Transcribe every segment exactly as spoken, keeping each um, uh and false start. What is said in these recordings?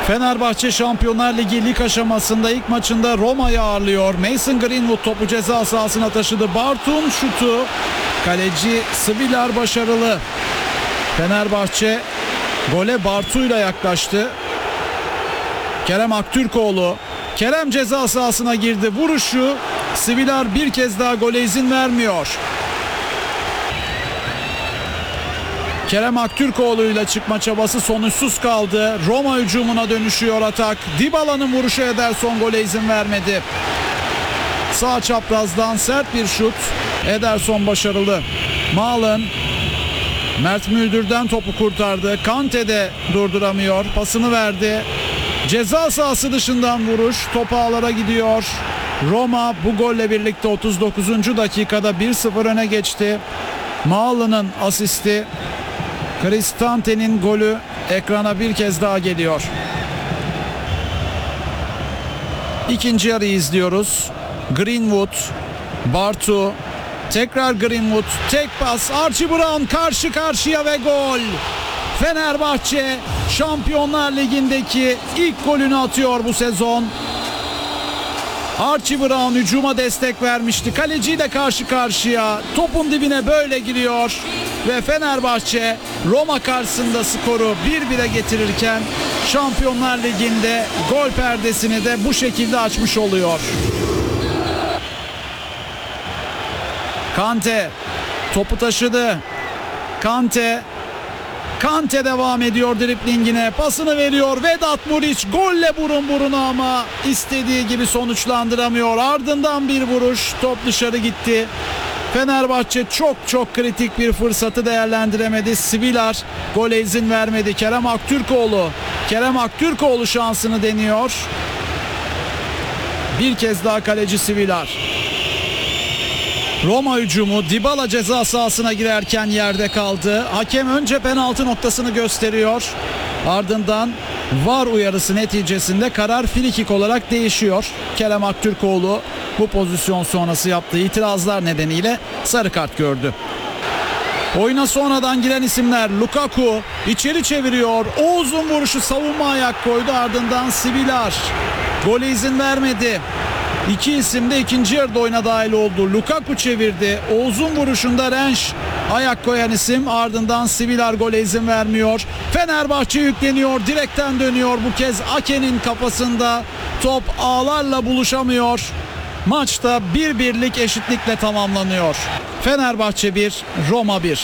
Fenerbahçe Şampiyonlar Ligi lig aşamasında ilk maçında Roma'yı ağırlıyor. Mason Greenwood topu ceza sahasına taşıdı. Bartu'nun şutu. Kaleci Svilar başarılı. Fenerbahçe gole Bartu'yla yaklaştı. Kerem Aktürkoğlu. Kerem ceza sahasına girdi. Vuruşu. Svilar bir kez daha gole izin vermiyor. Kerem Aktürkoğlu ile çıkma çabası sonuçsuz kaldı. Roma hücumuna dönüşüyor atak. Dybala'nın vuruşu Ederson gole izin vermedi. Sağ çaprazdan sert bir şut. Ederson başarılı. Malen Mert Müldür'den topu kurtardı. Kante de durduramıyor. Pasını verdi. Ceza sahası dışından vuruş. Top ağlara gidiyor. Roma bu golle birlikte otuz dokuzuncu dakikada bir sıfır öne geçti. Malen'ın asisti. Kristante'nin golü ekrana bir kez daha geliyor. İkinci yarıyı izliyoruz. Greenwood, Bartu, tekrar Greenwood, tek pas, Archie Brown karşı karşıya ve gol. Fenerbahçe Şampiyonlar Ligi'ndeki ilk golünü atıyor bu sezon. Archie Brown hücuma destek vermişti. Kaleciyle karşı karşıya. Topun dibine böyle giriyor. Ve Fenerbahçe Roma karşısında skoru bir bire getirirken Şampiyonlar Ligi'nde gol perdesini de bu şekilde açmış oluyor. Kante topu taşıdı. Kante Kante devam ediyor driblingine. Pasını veriyor. Vedat Muriç golle burun buruna ama istediği gibi sonuçlandıramıyor. Ardından bir vuruş. Top dışarı gitti. Fenerbahçe çok çok kritik bir fırsatı değerlendiremedi. Svilar gole izin vermedi. Kerem Aktürkoğlu. Kerem Aktürkoğlu şansını deniyor. Bir kez daha kaleci Svilar. Roma hücumu. Dybala ceza sahasına girerken yerde kaldı. Hakem önce penaltı noktasını gösteriyor. Ardından V A R uyarısı neticesinde karar frikik olarak değişiyor. Kerem Aktürkoğlu bu pozisyon sonrası yaptığı itirazlar nedeniyle sarı kart gördü. Oyuna sonradan giren isimler: Lukaku içeri çeviriyor. Oğuz'un vuruşu savunma ayak koydu. Ardından Svilar gole izin vermedi. İki isim de ikinci yarıda oyuna dahil oldu. Lukaku çevirdi. Oğuz'un vuruşunda Rensch ayak koyan isim. Ardından Svilar gole izin vermiyor. Fenerbahçe yükleniyor. Direkten dönüyor. Bu kez Ake'nin kafasında. Top ağlarla buluşamıyor. Maçta bir birlik eşitlikle tamamlanıyor. Fenerbahçe bir, Roma bir.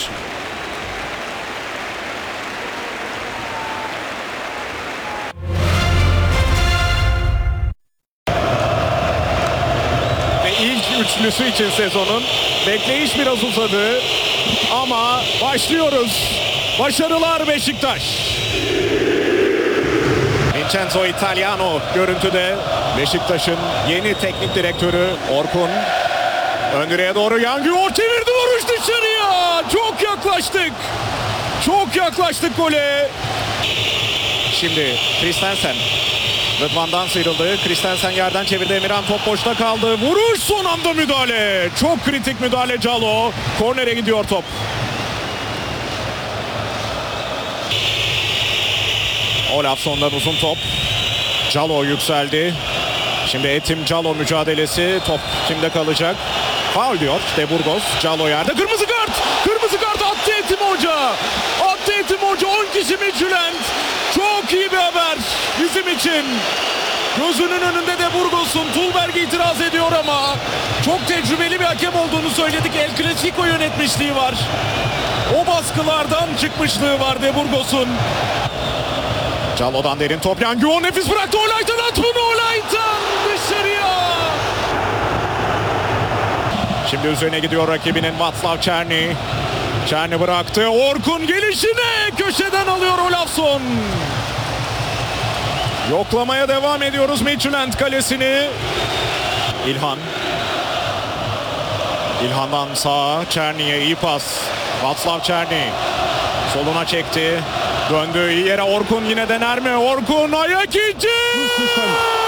Üçlüsü için sezonun bekleyiş biraz uzadı ama başlıyoruz. Başarılar Beşiktaş. Vincenzo Italiano görüntüde. Beşiktaş'ın yeni teknik direktörü Orkun. Ön direğe doğru Yangior çevirdi, vuruş dışarıya. Çok yaklaştık. Çok yaklaştık gole. Şimdi Christensen. Rıdvan'dan sıyrıldı. Christensen yerden çevirdi. Emirhan top boşta kaldı. Vuruş, son anda müdahale. Çok kritik müdahale Calo. Kornere gidiyor top. Olafson'dan uzun top. Calo yükseldi. Şimdi Etim Calo mücadelesi. Top kimde kalacak? Faul diyor De Burgos. Calo yerde. Kırmızı kart. Kırmızı kart attı Etim Hoca. Attı Etim Hoca. on kişi Midtjylland. Çok iyi bir haber bizim için. Gözünün önünde De Burgos'un. Tulberg itiraz ediyor ama çok tecrübeli bir hakem olduğunu söyledik. El Clasico yönetmişliği var. O baskılardan çıkmışlığı var De Burgos'un. Calo'dan derin top. Yangior nefis bıraktı. Olaytan at bunu. Olaytan dışarıya. Şimdi üzerine gidiyor rakibinin Václav Černý. Černý bıraktı. Orkun gelişine köşeden alıyor Olafson. Yoklamaya devam ediyoruz Midtjylland kalesini. İlhan. İlhan'dan sağa Černy'e iyi pas. Václav Černý soluna çekti. Döndü iyi yere. Orkun yine dener mi? Orkun ayak içi.